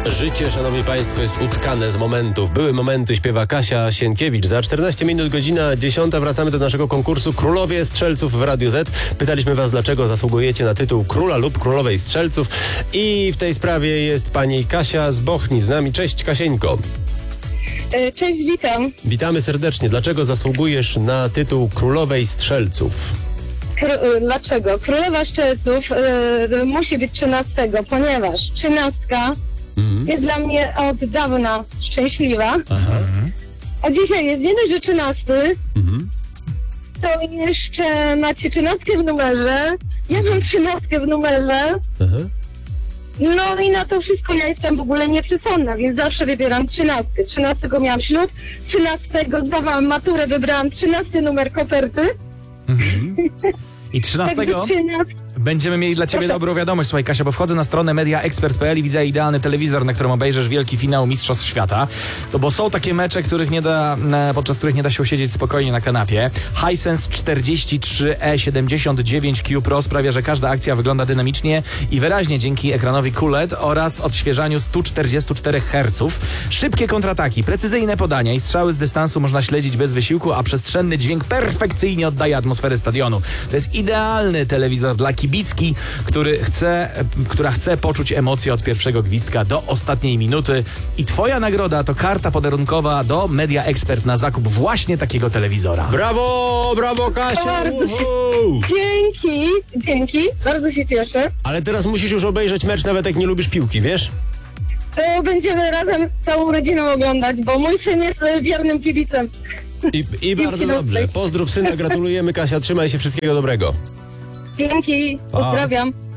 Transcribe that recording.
Życie, szanowni państwo, jest utkane z momentów. Były momenty, śpiewa Kasia Sienkiewicz. Za 14 minut, godzina 10, wracamy do naszego konkursu Królowie Strzelców w Radiu Z. Pytaliśmy was, dlaczego zasługujecie na tytuł Króla lub Królowej Strzelców. I w tej sprawie jest pani Kasia z Bochni z nami. Cześć, Kasieńko. Cześć, witam. Witamy serdecznie. Dlaczego zasługujesz na tytuł Królowej Strzelców? Dlaczego? Królowa Strzelców musi być 13, ponieważ 13 jest dla mnie od dawna szczęśliwa. Aha. A dzisiaj jest nie dość, że 13, to jeszcze macie 13 w numerze. Ja mam 13 w numerze. Aha. No i na to wszystko ja jestem w ogóle nieprzesądna, więc zawsze wybieram 13. 13 miałam ślub, 13 zdawałam maturę, wybrałam 13 numer koperty. I 13 Także 13. będziemy mieli dla ciebie dobrą wiadomość, słuchaj Kasia, bo wchodzę na stronę mediaexpert.pl i widzę idealny telewizor, na którym obejrzysz wielki finał Mistrzostw Świata. To bo są takie mecze, podczas których nie da się usiedzieć spokojnie na kanapie. Hisense 43E79Q Pro sprawia, że każda akcja wygląda dynamicznie i wyraźnie dzięki ekranowi QLED oraz odświeżaniu 144 Hz. Szybkie kontrataki, precyzyjne podania i strzały z dystansu można śledzić bez wysiłku, a przestrzenny dźwięk perfekcyjnie oddaje atmosferę stadionu. To jest idealny telewizor dla kibicki, która chce poczuć emocje od pierwszego gwizdka do ostatniej minuty. I twoja nagroda to karta podarunkowa do Media Expert na zakup właśnie takiego telewizora. Brawo, brawo, Kasia! Bardzo się- Dzięki, bardzo się cieszę. Ale teraz musisz już obejrzeć mecz, nawet jak nie lubisz piłki, wiesz? To będziemy razem całą rodziną oglądać, bo mój syn jest wiernym kibicem. I bardzo dobrze. Pozdrów syna, gratulujemy, Kasia, trzymaj się, wszystkiego dobrego. Dzięki, pozdrawiam.